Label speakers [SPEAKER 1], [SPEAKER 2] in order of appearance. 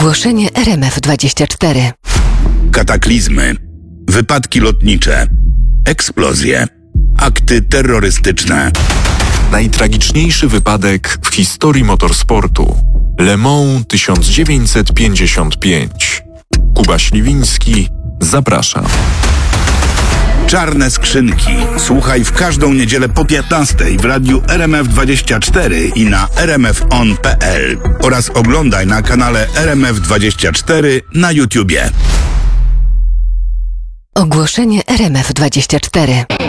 [SPEAKER 1] Ogłoszenie RMF24.
[SPEAKER 2] Kataklizmy, wypadki lotnicze, eksplozje, akty terrorystyczne.
[SPEAKER 3] Najtragiczniejszy wypadek w historii motorsportu. Le Mans 1955. Kuba Śliwiński zaprasza.
[SPEAKER 2] Czarne skrzynki. Słuchaj w każdą niedzielę po 15:00 w radiu RMF24 i na rmfon.pl oraz oglądaj na kanale RMF24 na YouTubie.
[SPEAKER 1] Ogłoszenie RMF24.